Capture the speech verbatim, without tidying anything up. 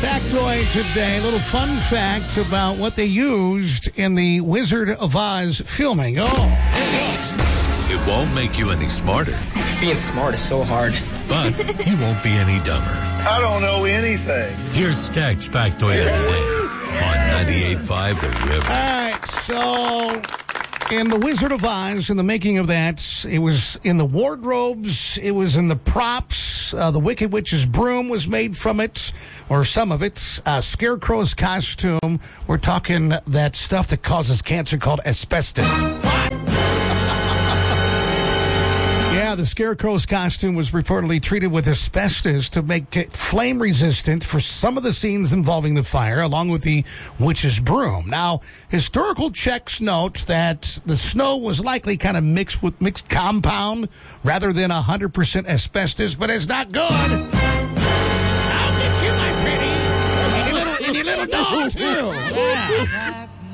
factoid today. A little fun fact about what they used in the Wizard of Oz filming. Oh, it won't make you any smarter. Being smart is so hard. But you won't be any dumber. I don't know anything. Here's Stag's factoid of the day on ninety-eight point five The River. All right, so in the Wizard of Oz, in the making of that, it was in the wardrobes, it was in the props. Uh, the Wicked Witch's broom was made from it, or some of it. Uh, Scarecrow's costume, we're talking that stuff that causes cancer called asbestos. Yeah, the Scarecrow's costume was reportedly treated with asbestos to make it flame resistant for some of the scenes involving the fire, along with the witch's broom. Now, historical checks note that the snow was likely kind of mixed with mixed compound rather than one hundred percent asbestos, but it's not good. I'll get you, my pretty. And your little, and your little dog, too. Yeah.